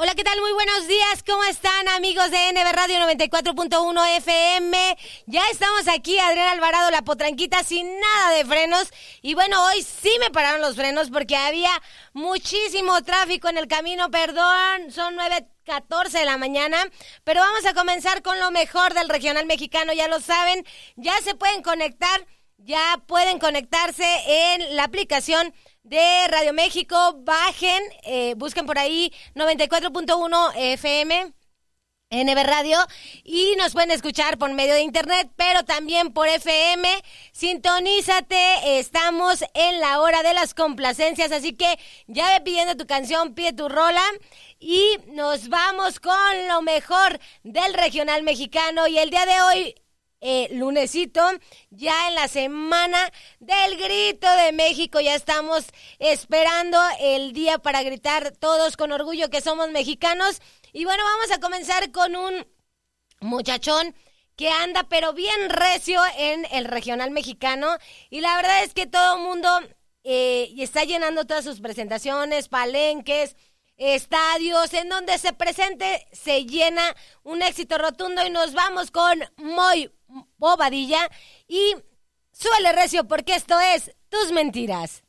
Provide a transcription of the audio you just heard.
Hola, ¿qué tal? Muy buenos días. ¿Cómo están, amigos de NB Radio 94.1 FM? Ya estamos aquí, Adrián Alvarado, la potranquita, sin nada de frenos. Y bueno, hoy sí me pararon los frenos porque había muchísimo tráfico en el camino. Perdón, son 9:14 de la mañana, pero vamos a comenzar con lo mejor del regional mexicano. Ya lo saben, ya se pueden conectar, ya pueden conectarse en la aplicación de Radio México. Bajen, busquen por ahí 94.1 FM, NB Radio, y nos pueden escuchar por medio de internet, pero también por FM. Sintonízate, estamos en la hora de las complacencias, así que ya ve pidiendo tu canción, pide tu rola, y nos vamos con lo mejor del regional mexicano. Y el día de hoy, lunesito, ya en la semana del Grito de México, ya estamos esperando el día para gritar todos con orgullo que somos mexicanos. Y bueno, vamos a comenzar con un muchachón que anda pero bien recio en el regional mexicano, y la verdad es que todo el mundo está llenando todas sus presentaciones, palenques, estadios, en donde se presente, se llena un éxito rotundo. Y nos vamos con Moy Bobadilla y súbele recio porque esto es Tus Mentiras.